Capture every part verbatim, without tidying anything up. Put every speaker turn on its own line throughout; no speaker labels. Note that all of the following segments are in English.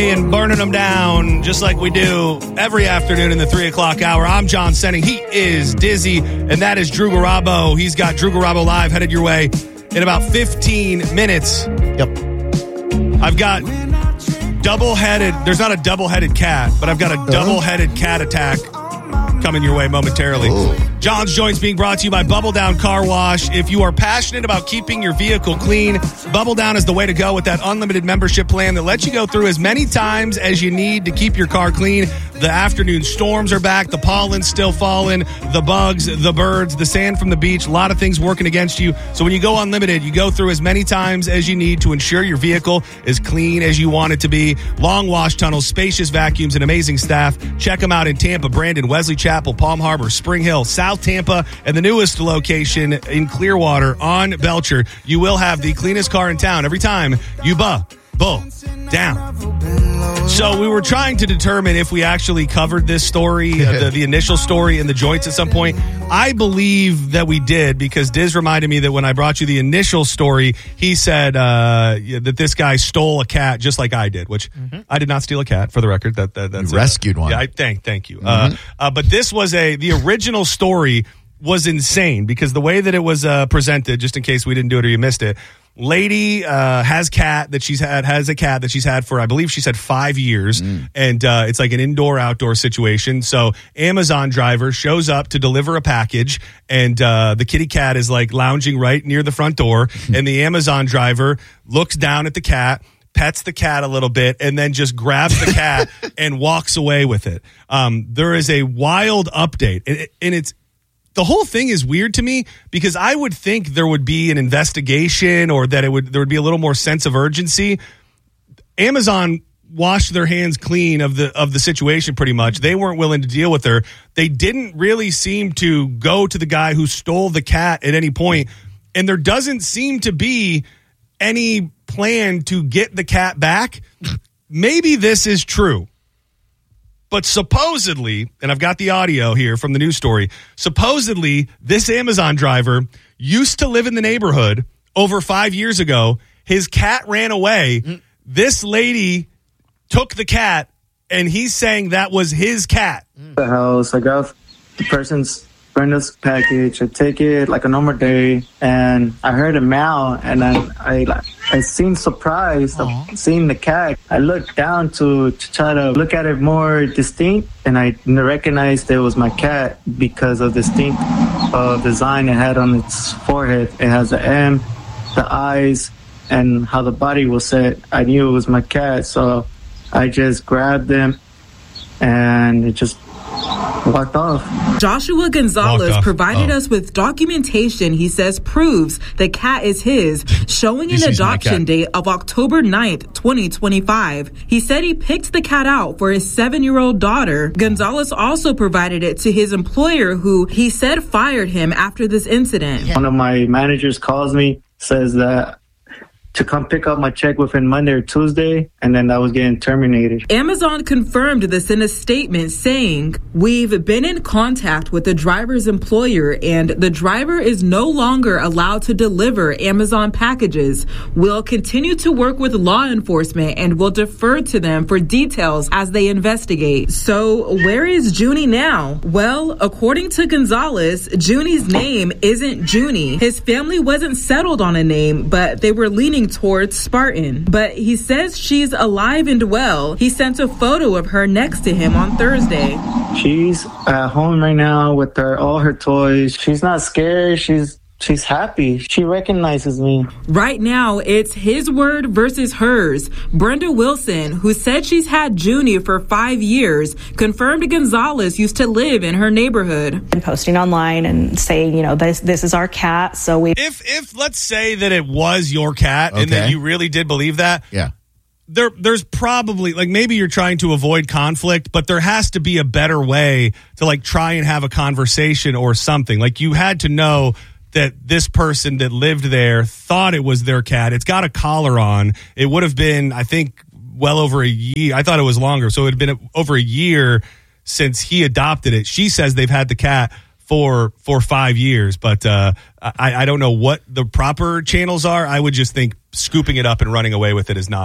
And burning them down just like we do every afternoon in the three o'clock hour. I'm John Senning. He is Dizzy, and that is Drew Garabo. He's got Drew Garabo Live headed your way in about fifteen minutes.
Yep.
I've got double-headed, there's not a double-headed cat, but I've got a double-headed cat attack coming your way momentarily.
Ooh.
John's Joints being brought to you by Bubble Down Car Wash. If you are passionate about keeping your vehicle clean, Bubble Down is the way to go with that unlimited membership plan that lets you go through as many times as you need to keep your car clean. The afternoon storms are back. The pollen's still falling. The bugs, the birds, the sand from the beach. A lot of things working against you. So when you go unlimited, you go through as many times as you need to ensure your vehicle is clean as you want it to be. Long wash tunnels, spacious vacuums, and amazing staff. Check them out in Tampa, Brandon, Wesley Chapel, Palm Harbor, Spring Hill, South Tampa, and the newest location in Clearwater on Belcher. You will have the cleanest car in town every time you buh, bull down. So we were trying to determine if we actually covered this story, uh, the, the initial story in the joints at some point. I believe that we did, because Diz reminded me that when I brought you the initial story, he said uh, that this guy stole a cat just like I did, which mm-hmm. I did not steal a cat, for the record. That, that that's
you rescued
uh,
one.
Yeah, I, thank, thank you.
Mm-hmm.
Uh, uh, but this was a the original story was insane, because the way that it was uh, presented, just in case we didn't do it or you missed it. Lady uh, has cat that she's had has a cat that she's had for, I believe she said five years, mm. and uh, it's like an indoor outdoor situation. So Amazon driver shows up to deliver a package, and uh, the kitty cat is like lounging right near the front door, and the Amazon driver looks down at the cat, pets the cat a little bit, and then just grabs the cat and walks away with it. Um, there is a wild update, and, it, and it's the whole thing is weird to me, because I would think there would be an investigation, or that it would there would be a little more sense of urgency. Amazon washed their hands clean of the of the situation pretty much. They weren't willing to deal with her. They didn't really seem to go to the guy who stole the cat at any point, and there doesn't seem to be any plan to get the cat back. Maybe this is true. But supposedly, and I've got the audio here from the news story, supposedly this Amazon driver used to live in the neighborhood over five years ago. His cat ran away. Mm. This lady took the cat, and he's saying that was his cat.
The house, I got the person's Brenda's package. I take it like a normal day, and I heard a meow, and I I I seemed surprised of seeing the cat. I looked down to, to try to look at it more distinct, and I recognized it was my cat because of the distinct uh, design it had on its forehead. It has the M, the eyes, and how the body was set. I knew it was my cat, so I just grabbed him, and it just walked off.
Joshua Gonzalez
off.
provided
oh.
us with documentation he says proves the cat is his, showing an adoption date of October ninth, twenty twenty-five. He said he picked the cat out for his seven-year-old daughter. Gonzalez also provided it to his employer, who he said fired him after this incident.
One of my managers calls me, says that to come pick up my check within Monday or Tuesday, and then I was getting terminated.
Amazon confirmed this in a statement saying, "We've been in contact with the driver's employer, and the driver is no longer allowed to deliver Amazon packages. We'll continue to work with law enforcement and will defer to them for details as they investigate." So where is Junie now? Well, according to Gonzalez, Junie's name isn't Junie. His family wasn't settled on a name, but they were leaning towards Spartan. But he says she's alive and well. He sent a photo of her next to him on Thursday.
She's at home right now with her all her toys. She's not scared. She's She's happy. She recognizes me.
Right now, it's his word versus hers. Brenda Wilson, who said she's had Junie for five years, confirmed Gonzalez used to live in her neighborhood.
And posting online and saying, you know, this this is our cat, so we...
If, if let's say that it was your cat, okay, and that you really did believe that,
yeah,
there there's probably, like, maybe you're trying to avoid conflict, but there has to be a better way to, like, try and have a conversation or something. Like, you had to know that this person that lived there thought it was their cat. It's got a collar on. It would have been, I think, well over a year. I thought it was longer. So it had been over a year since he adopted it. She says they've had the cat for for five years. But uh, I, I don't know what the proper channels are. I would just think scooping it up and running away with it is not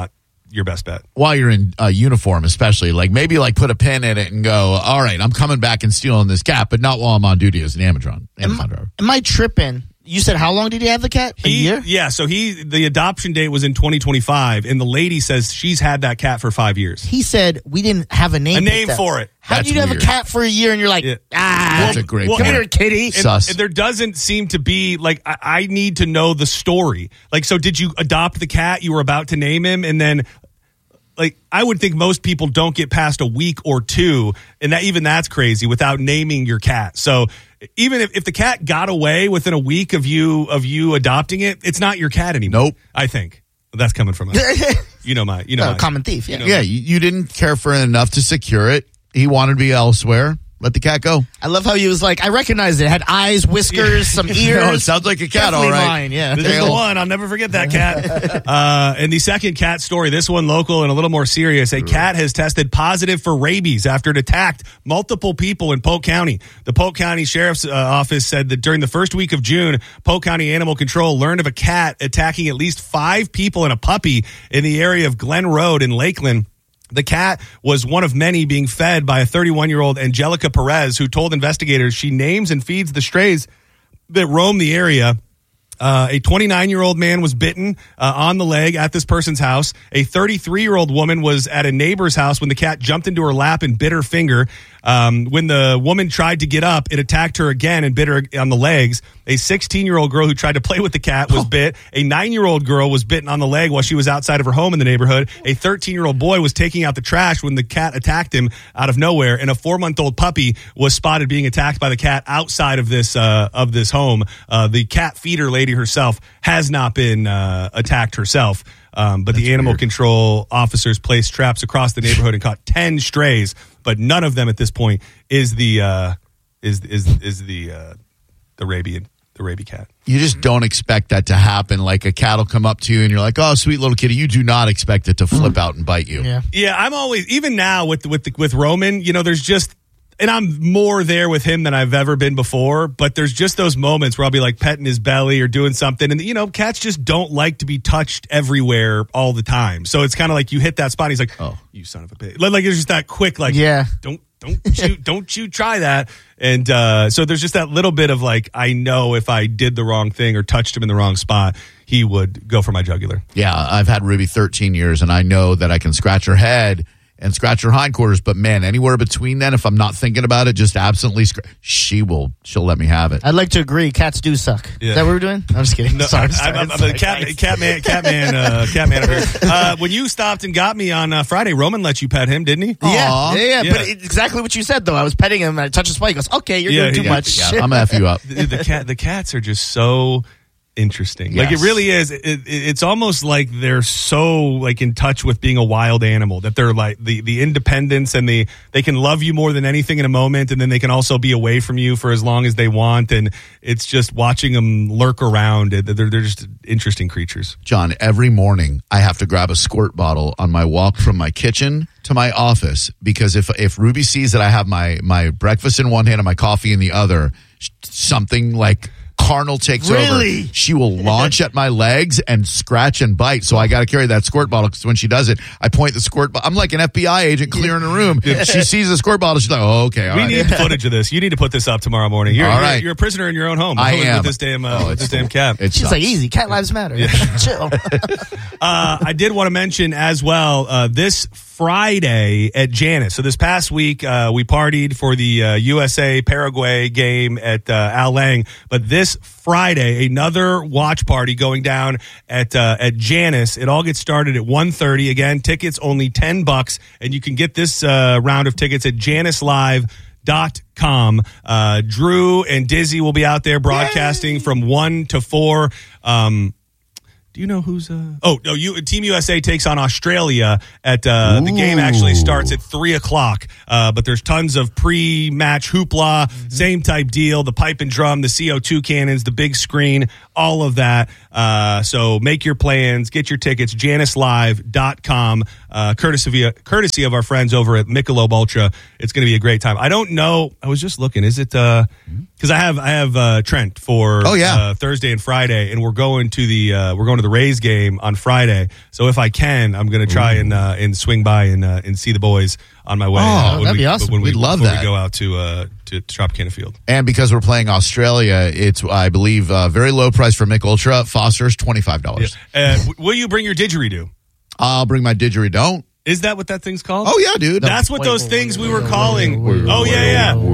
your best bet.
While you're in uh, uniform, especially, like maybe like put a pin in it and go, all right, I'm coming back and stealing this cat, but not while I'm on duty as an Amazon, Amazon
am,
driver.
Am I tripping? You said how long did he have the cat? A
He,
year?
Yeah, so he the adoption date was in twenty twenty-five, and the lady says she's had that cat for five years.
He said we didn't have a name.
A name
that.
for it.
How
That's
do you have
weird.
a cat for a year and you're like,
Yeah.
ah,
That's a great
well,
come
point.
here, kitty.
And,
Sus.
and there doesn't seem to be like I, I need to know the story. Like, so did you adopt the cat? You were about to name him, and then like I would think most people don't get past a week or two, and that even that's crazy without naming your cat. So even if, if the cat got away within a week of you of you adopting it, it's not your cat anymore.
Nope.
I think that's coming from us. You know my you know
Uh,
my,
common thief. Yeah.
you know,
Yeah, you, you didn't care for it enough to secure it. He wanted to be elsewhere. Let the cat go.
I love how he was like, I recognized it. It had eyes, whiskers, some ears.
No, it sounds like a cat,
Definitely
all right.
mine, yeah.
This is the one. I'll never forget that cat. uh, and the second cat story, this one local and a little more serious. A cat has tested positive for rabies after it attacked multiple people in Polk County. The Polk County Sheriff's uh, Office said that during the first week of June, Polk County Animal Control learned of a cat attacking at least five people and a puppy in the area of Glen Road in Lakeland. The cat was one of many being fed by a thirty-one-year-old Angelica Perez, who told investigators she names and feeds the strays that roam the area. Uh, a twenty-nine-year-old man was bitten uh, on the leg at this person's house. A thirty-three-year-old woman was at a neighbor's house when the cat jumped into her lap and bit her finger. Um, when the woman tried to get up, it attacked her again and bit her on the legs. A sixteen-year-old girl who tried to play with the cat was bit. A nine-year-old girl was bitten on the leg while she was outside of her home in the neighborhood. A thirteen-year-old boy was taking out the trash when the cat attacked him out of nowhere. And a four-month-old puppy was spotted being attacked by the cat outside of this uh, of this home. Uh, the cat feeder lady herself has not been uh, attacked herself. Um, but the animal
weird.
control officers placed traps across the neighborhood and caught ten strays, but none of them at this point is the uh, is is is the uh, the rabian the rabies cat.
You just don't expect that to happen. Like a cat will come up to you and you're like, oh, sweet little kitty. You do not expect it to flip out and bite you.
Yeah.
Yeah, I'm always even now with with the, with Roman. You know, there's just. And I'm more there with him than I've ever been before, but there's just those moments where I'll be like petting his belly or doing something. And, you know, cats just don't like to be touched everywhere all the time. So it's kind of like you hit that spot and he's like, oh, you son of a bitch. Like it's just that quick, like,
Yeah.
don't, don't you, don't you try that. And uh, so there's just that little bit of like, I know if I did the wrong thing or touched him in the wrong spot, he would go for my jugular.
Yeah, I've had Ruby thirteen years, and I know that I can scratch her head and scratch her hindquarters, but man, anywhere between then, if I'm not thinking about it, just absently, scr- she will, she'll let me have it.
I'd like to agree. Cats do suck.
Yeah.
Is that what we're doing? I'm just kidding.
No,
sorry,
I'm,
sorry,
I'm, I'm
sorry,
a cat,
guys.
cat man, cat man, uh, cat man over here. Uh, when you stopped and got me on uh, Friday, Roman let you pet him, didn't he?
Yeah,
Aw.
yeah, yeah,
Yeah.
But it's exactly what you said, though. I was petting him and I touched his spike. He goes, okay, you're
Yeah,
doing too
yeah,
much.
Yeah, I'm gonna F you up.
the, the cat, the cats are just so interesting. Like it
Yes.
really is. It, it, it's almost like they're so like in touch with being a wild animal that they're like the the independence and the they can love you more than anything in a moment, and then they can also be away from you for as long as they want. And it's just watching them lurk around. They're they're just interesting creatures.
John, every morning I have to grab a squirt bottle on my walk from my kitchen to my office because if if Ruby sees that I have my my breakfast in one hand and my coffee in the other, sh- something like carnal takes
Really?
over. She will launch at my legs and scratch and bite. So I got to carry that squirt bottle because when she does it, I point the squirt bottle. I'm like an F B I agent clearing a room. She sees the squirt bottle. She's like, oh, okay. All
We
right.
need footage of this. You need to put this up tomorrow morning. You're,
All
you're,
right.
you're a prisoner in your own home.
I
with
am.
this damn uh,
Oh,
with
it's
this damn cat.
It
She's
sucks.
like, easy. Cat lives matter. Chill.
Uh, I did want to mention as well uh, this Friday at Janus. So this past week uh, we partied for the uh, U S A Paraguay game at uh, Al Lang, but this Friday another watch party going down at uh, at Janus. It all gets started at one thirty. Again, tickets only ten bucks, and you can get this uh, round of tickets at janus live dot com. Uh, Drew and Dizzy will be out there broadcasting Yay! From one to four. Um, Do you know who's? Uh... Oh no! You Team U S A takes on Australia at uh, the game. Actually starts at three o'clock. Uh, but there's tons of pre-match hoopla, mm-hmm. same type deal. The pipe and drum, the C O two cannons, the big screen, all of that. Uh, so make your plans, get your tickets, janice live dot com, uh, courtesy of, courtesy of our friends over at Michelob Ultra. It's going to be a great time. I don't know. I was just looking. Is it, uh, cause I have, I have, uh, Trent for,
oh, yeah.
uh, Thursday and Friday, and we're going to the, uh, we're going to the Rays game on Friday. So if I can, I'm going to try Ooh. and, uh, and swing by and, uh, and see the boys on my way.
Oh,
uh,
that'd
we,
be awesome.
When we,
We'd love
before
that.
we go out to, uh, to, to Tropicana Field.
And because we're playing Australia, it's, I believe, uh, very low price for Mick Ultra. Foster's twenty-five dollars.
Yeah. Uh, w- will you bring your didgeridoo?
I'll bring my didgeridoo.
Is that what that thing's called?
Oh, yeah, dude.
That's what those things we were calling. Oh, yeah, yeah.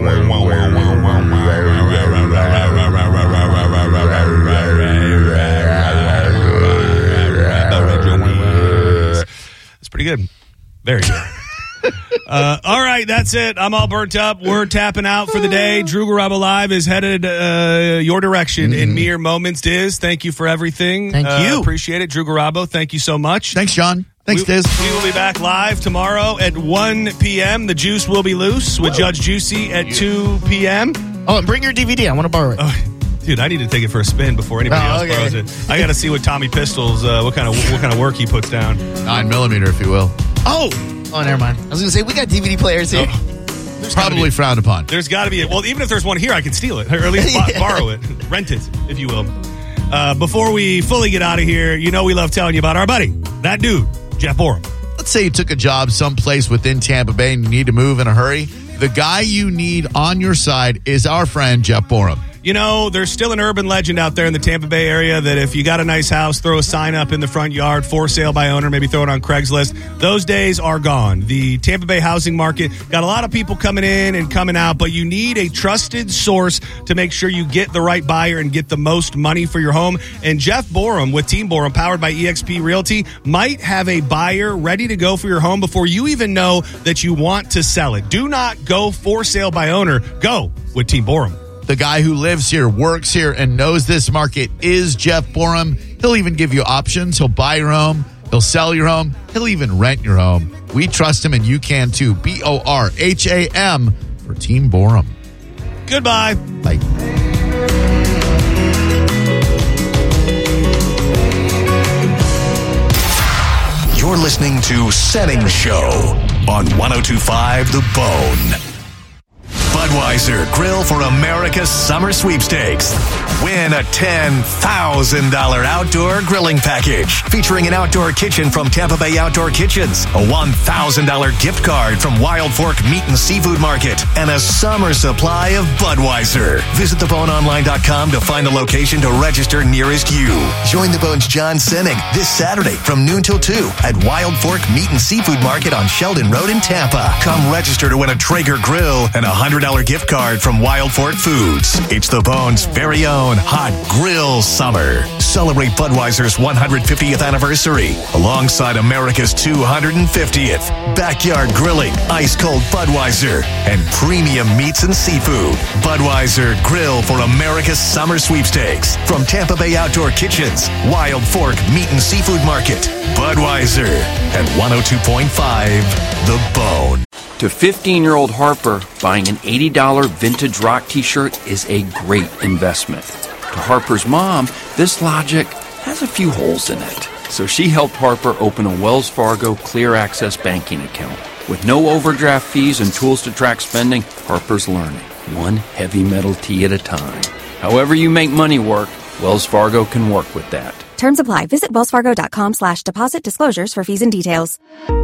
It's pretty good. Very good. Uh, all right, that's it. I'm all burnt up. We're tapping out for the day. Drew Garabo Live is headed uh, your direction mm. in mere moments. Diz, thank you for everything.
Thank
uh,
you.
Appreciate it. Drew Garabo, thank you so much.
Thanks, John. Thanks,
we,
Diz.
We will be back live tomorrow at one p.m. The Juice will be loose with Whoa. Judge Juicy at two p.m.
Oh, and bring your D V D. I want to borrow it.
Oh, dude, I need to take it for a spin before anybody
oh,
else
okay.
borrows it. I got to see what Tommy Pistols, uh, what kind of what kind of work he puts down.
Nine millimeter, if you will.
Oh, oh, never mind. I was going to say we got D V D players here.
Oh.
Probably frowned upon.
There's got to be a, well, even if there's one here, I can steal it or at least yeah. borrow it, rent it, if you will. Uh, before we fully get out of here, you know we love telling you about our buddy, that dude, Jeff Borum.
Let's say you took a job someplace within Tampa Bay and you need to move in a hurry. The guy you need on your side is our friend, Jeff Borum.
You know, there's still an urban legend out there in the Tampa Bay area that if you got a nice house, throw a sign up in the front yard, for sale by owner, maybe throw it on Craigslist. Those days are gone. The Tampa Bay housing market got a lot of people coming in and coming out, but you need a trusted source to make sure you get the right buyer and get the most money for your home. And Jeff Borum with Team Borum, powered by E X P Realty, might have a buyer ready to go for your home before you even know that you want to sell it. Do not go for sale by owner. Go with Team Borum.
The guy who lives here, works here, and knows this market is Jeff Borum. He'll even give you options. He'll buy your home. He'll sell your home. He'll even rent your home. We trust him, and you can too. B O R H A M for Team Borum.
Goodbye.
Bye.
You're listening to Setting Show on one oh two point five The Bone. Budweiser Grill for America's Summer Sweepstakes. Win a ten thousand dollars outdoor grilling package featuring an outdoor kitchen from Tampa Bay Outdoor Kitchens, a one thousand dollars gift card from Wild Fork Meat and Seafood Market, and a summer supply of Budweiser. Visit the bone online dot com to find a location to register nearest you. Join the Bone's John Sinning this Saturday from noon till two at Wild Fork Meat and Seafood Market on Sheldon Road in Tampa. Come register to win a Traeger grill and a one hundred dollars gift card from Wild Fork Foods. It's the Bone's very own Hot Grill Summer. Celebrate Budweiser's one hundred fiftieth anniversary alongside America's two hundred fiftieth. Backyard grilling, ice cold Budweiser, and premium meats and seafood. Budweiser Grill for America's Summer Sweepstakes from Tampa Bay Outdoor Kitchens, Wild Fork Meat and Seafood Market, Budweiser, and one oh two point five The Bone.
To fifteen-year-old Harper, buying an eighty dollars vintage rock t-shirt is a great investment. To Harper's mom, this logic has a few holes in it. So she helped Harper open a Wells Fargo Clear Access banking account. With no overdraft fees and tools to track spending, Harper's learning, one heavy metal tee at a time. However you make money work, Wells Fargo can work with that.
Terms apply. Visit wellsfargo.com slash deposit disclosures for fees and details.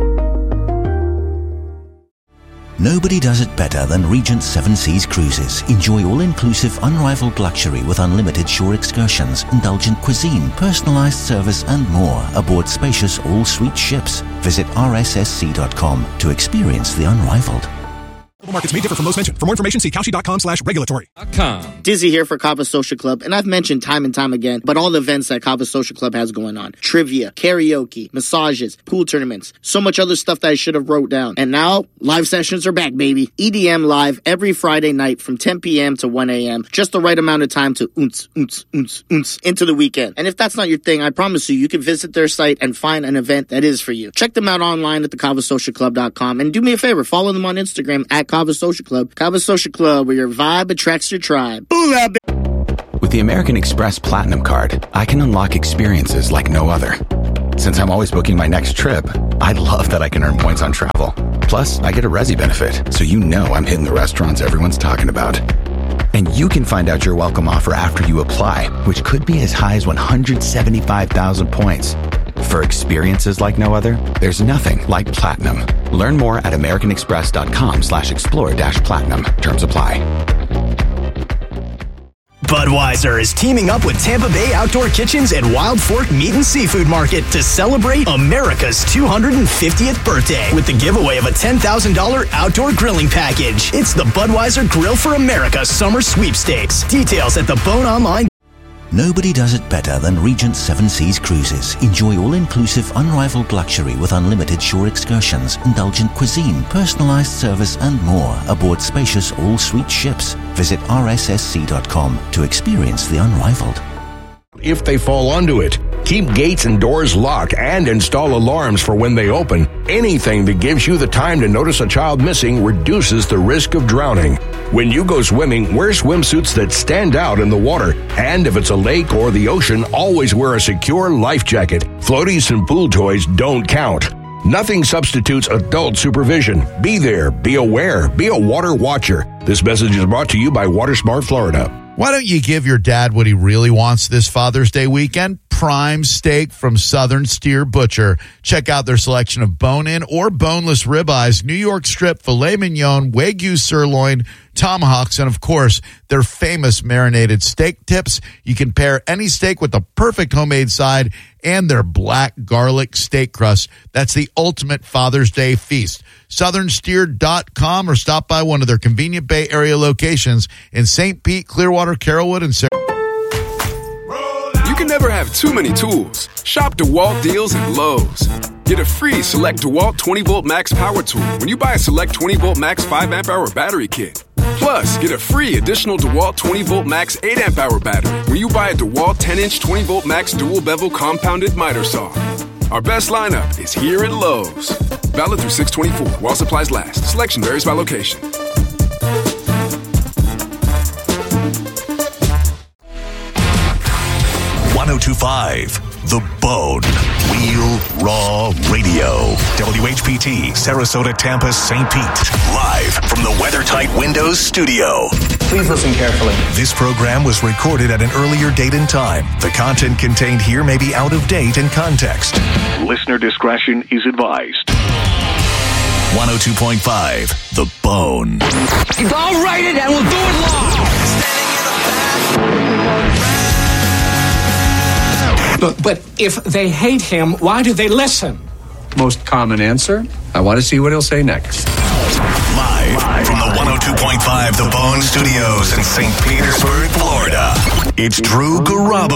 Nobody does it better than Regent Seven Seas Cruises. Enjoy all-inclusive, unrivaled luxury with unlimited shore excursions, indulgent cuisine, personalized service, and more aboard spacious all-suite ships. Visit R S S C dot com to experience the unrivaled.
Markets may differ from those mentioned. For more information, see Kalshi.com slash regulatory.
Dizzy here for Kava Social Club, and I've mentioned time and time again, but all the events that Kava Social Club has going on. Trivia, karaoke, massages, pool tournaments, so much other stuff that I should have wrote down. And now, live sessions are back, baby. E D M live every Friday night from ten p.m. to one a.m. Just the right amount of time to oonce, oonce, oonce, oonce into the weekend. And if that's not your thing, I promise you, you can visit their site and find an event that is for you. Check them out online at the kava social club dot com, and do me a favor, follow them on Instagram at Kava Social Club. Kava Social Club, where your vibe attracts your tribe. Ooh,
With the American Express Platinum Card, I can unlock experiences like no other. Since I'm always booking my next trip, I love that I can earn points on travel. Plus, I get a Resi benefit, so you know I'm hitting the restaurants everyone's talking about. And you can find out your welcome offer after you apply, which could be as high as one hundred seventy-five thousand points. For experiences like no other, there's nothing like Platinum. Learn more at americanexpress.com slash explore dash platinum. Terms apply.
Budweiser is teaming up with Tampa Bay Outdoor Kitchens and Wild Fork Meat and Seafood Market to celebrate America's two hundred fiftieth birthday with the giveaway of a ten thousand dollars outdoor grilling package. It's the Budweiser Grill for America Summer Sweepstakes. Details at the Bone Online.
Nobody does it better than Regent Seven Seas Cruises. Enjoy all-inclusive, unrivaled luxury with unlimited shore excursions, indulgent cuisine, personalized service, and more aboard spacious all-suite ships. Visit r s s c dot com to experience the unrivaled.
If they fall onto it, keep gates and doors locked and install alarms for when they open. Anything that gives you the time to notice a child missing reduces the risk of drowning. When you go swimming, wear swimsuits that stand out in the water. And if it's a lake or the ocean, always wear a secure life jacket. Floaties and pool toys don't count. Nothing substitutes adult supervision. Be there, be aware, be a water watcher. This message is brought to you by WaterSmart Florida.
Why don't you give your dad what he really wants this Father's Day weekend? Prime steak from Southern Steer Butcher. Check out their selection of bone-in or boneless ribeyes, New York strip, filet mignon, Wagyu sirloin, tomahawks, and of course, their famous marinated steak tips. You can pair any steak with the perfect homemade side and their black garlic steak crust. That's the ultimate Father's Day feast. southern steer dot com or stop by one of their convenient Bay Area locations in Saint Pete, Clearwater, Carrollwood, and Sarah.
You can never have too many tools. Shop DeWalt deals at Lowe's. Get a free Select DeWalt twenty volt Max Power Tool when you buy a Select twenty volt Max five amp hour battery kit. Plus, get a free additional DeWalt twenty volt Max eight amp hour battery when you buy a DeWalt ten inch twenty volt Max dual bevel compounded miter saw. Our best lineup is here at Lowe's. Valid through six twenty-four while supplies last. Selection varies by location.
one oh two point five The Bone. Real Raw Radio. W H P T, Sarasota, Tampa, Saint Pete. Live from the WeatherTight Windows studio.
Please listen carefully.
This program was recorded at an earlier date and time. The content contained here may be out of date in context. Listener discretion is advised. one oh two point five The Bone.
I'll write it and we'll do it live. But, but if they hate him, why do they listen?
Most common answer, I want to see what he'll say next.
Live, Live from the one oh two point five The Bone Studios in Saint Petersburg, Florida, it's Drew Garabo.